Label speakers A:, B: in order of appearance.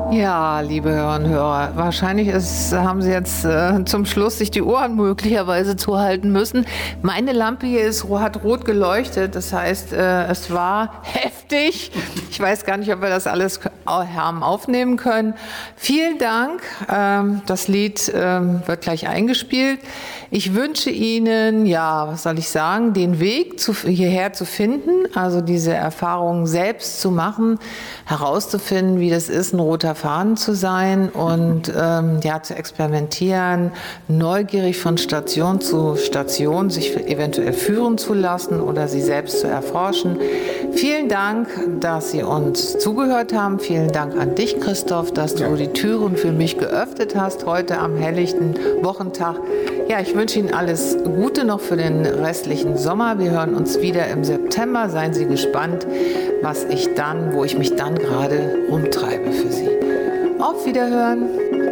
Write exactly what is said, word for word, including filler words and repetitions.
A: Ja, liebe Hörer und Hörer, wahrscheinlich ist, haben Sie jetzt äh, zum Schluss sich die Ohren möglicherweise zuhalten müssen. Meine Lampe hier ist, hat rot geleuchtet, das heißt, äh, es war heftig. Ich weiß gar nicht, ob wir das alles haben aufnehmen können. Vielen Dank. Ähm, das Lied ähm, wird gleich eingespielt. Ich wünsche Ihnen, ja, was soll ich sagen, den Weg zu, hierher zu finden, also diese Erfahrung selbst zu machen, herauszufinden, wie das ist, ein roter Faden zu sein und ähm, ja, zu experimentieren, neugierig von Station zu Station sich eventuell führen zu lassen oder sie selbst zu erforschen. Vielen Dank, dass Sie uns zugehört haben. Vielen Dank an dich, Christoph, dass du ja. die Türen für mich geöffnet hast heute am helllichten Wochentag. Ja, ich wünsche Ihnen alles Gute noch für den restlichen Sommer. Wir hören uns wieder im September. Seien Sie gespannt, was ich dann, wo ich mich dann gerade rumtreibe für Sie. Auf Wiederhören!